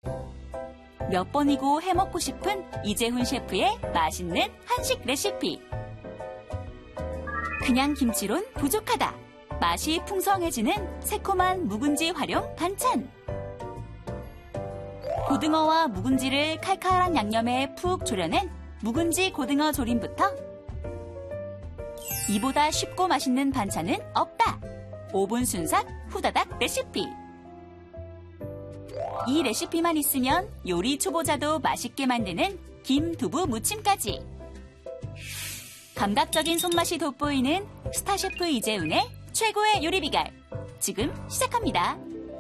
몇 번이고 해먹고 싶은 이재훈 셰프의 맛있는 한식 레시피. 그냥 김치론 부족하다. 맛이 풍성해지는 새콤한 묵은지 활용 반찬. 고등어와 묵은지를 칼칼한 양념에 푹 졸여낸 묵은지 고등어 조림부터 이보다 쉽고 맛있는 반찬은 없다. 5분 순삭 후다닥 레시피. 이 레시피만 있으면 요리 초보자도 맛있게 만드는 김두부 무침까지. 감각적인 손맛이 돋보이는 스타 셰프 이재훈의 최고의 요리 비결. 지금 시작합니다.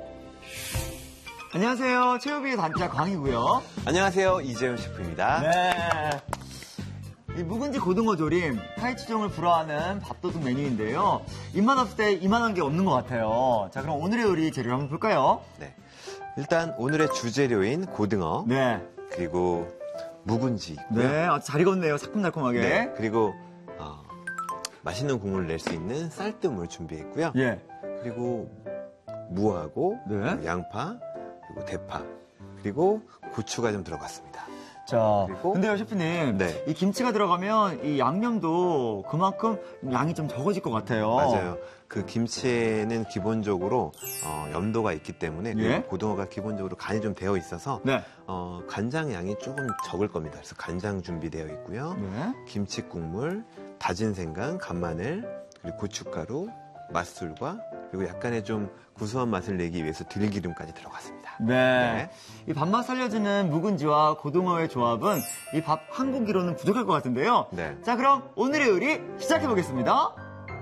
안녕하세요. 최우비의 단짝 광이고요. 안녕하세요. 이재훈 셰프입니다. 네. 이 묵은지 고등어 조림, 타이치종을 불허하는 밥도둑 메뉴인데요. 입맛 없을 때 이만한 게 없는 것 같아요. 자, 그럼 오늘의 요리 재료를 한번 볼까요? 네. 일단 오늘의 주재료인 고등어, 네. 그리고 묵은지 있고요. 네, 아주 잘 익었네요. 새콤달콤하게. 네. 그리고 맛있는 국물을 낼 수 있는 쌀뜨물 준비했고요. 예. 그리고 무하고 네. 양파, 그리고 대파, 그리고 고추가 좀 들어갔습니다. 자, 그리고 근데요, 셰프님. 네. 이 김치가 들어가면 이 양념도 그만큼 양이 좀 적어질 것 같아요. 맞아요. 그 김치에는 기본적으로 염도가 있기 때문에 예? 그리고 고등어가 기본적으로 간이 좀 되어 있어서 네. 간장 양이 조금 적을 겁니다. 그래서 간장 준비되어 있고요. 네. 김치 국물, 다진 생강, 간마늘, 그리고 고춧가루, 맛술과 그리고 약간의 좀 구수한 맛을 내기 위해서 들기름까지 들어갔습니다. 네. 이 밥맛 살려주는 묵은지와 고등어의 조합은 이 밥 한 공기로는 부족할 것 같은데요. 네. 자, 그럼 오늘의 요리 시작해 보겠습니다.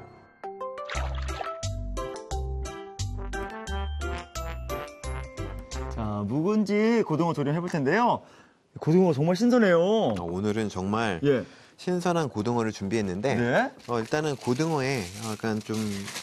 자, 묵은지 고등어 조림 해볼 텐데요. 고등어 정말 신선해요. 오늘은 정말 예. 신선한 고등어를 준비했는데 네. 일단은 고등어에 약간 좀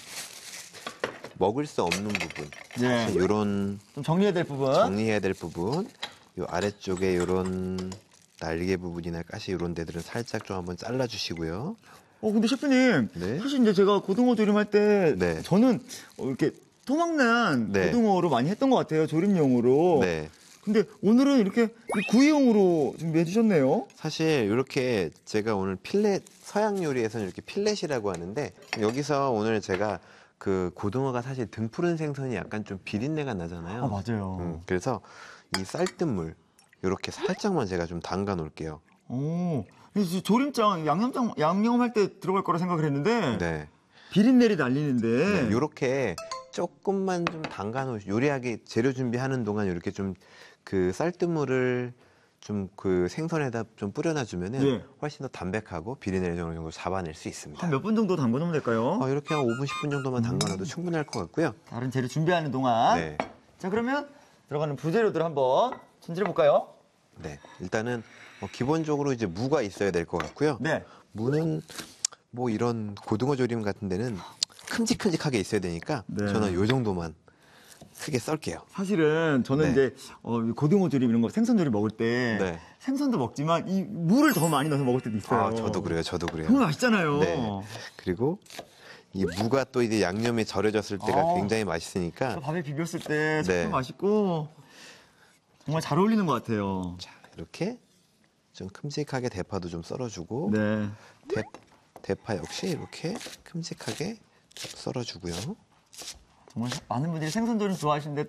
먹을 수 없는 부분, 네. 이런 좀 정리해야 될 부분. 정리해야 될 부분, 요 아래쪽에 이런 날개 부분이나 가시 이런 데들은 살짝 좀 한번 잘라주시고요. 근데 셰프님, 네. 사실 이제 제가 고등어 조림할 때 네. 저는 이렇게 토막난 네. 고등어로 많이 했던 것 같아요. 조림용으로. 네. 근데 오늘은 이렇게 구이용으로 준비해 주셨네요. 사실 이렇게 제가 오늘 필렛, 서양 요리에서는 이렇게 필렛이라고 하는데 여기서 오늘 제가 그 고등어가 사실 등푸른 생선이 약간 좀 비린내가 나잖아요. 아, 맞아요. 그래서 이 쌀뜨물 이렇게 살짝만 제가 좀 담가 놓을게요. 오, 그래서 조림장, 양념할 때 들어갈 거라 생각을 했는데 네. 비린내를 날리는데. 네, 이렇게 조금만 좀 담가 놓으시 요리하기 재료 준비하는 동안 이렇게 좀 그 쌀뜨물을 좀 그 생선에다 좀 뿌려놔 주면은 예. 훨씬 더 담백하고 비린내를 어느 정도 잡아낼 수 있습니다. 한 몇 분 정도 담궈 놓으면 될까요? 이렇게 한 5분, 10분 정도만 담가놔도 충분할 것 같고요. 다른 재료 준비하는 동안. 네. 자, 그러면 들어가는 부재료들 한번 손질해 볼까요? 네. 일단은 기본적으로 이제 무가 있어야 될 것 같고요. 네. 무는 뭐 이런 고등어 조림 같은 데는 큼직큼직하게 있어야 되니까 네. 저는 요 정도만 크게 썰게요. 사실은 저는 네. 이제 고등어 조림 이런 거 생선 조림 먹을 때 네. 생선도 먹지만 이 무를 더 많이 넣어서 먹을 때도 있어요. 저도 그래요. 저도 그래요. 정말 맛있잖아요. 네. 그리고 이 무가 또 이제 양념에 절여졌을 때가 굉장히 맛있으니까 밥에 비볐을 때 네. 정말 맛있고 정말 잘 어울리는 것 같아요. 자, 이렇게 좀 큼직하게 대파도 좀 썰어주고 네. 대파 역시 이렇게 큼직하게 좀 썰어주고요. 정말 많은 분들이 생선 조림 좋아하시는데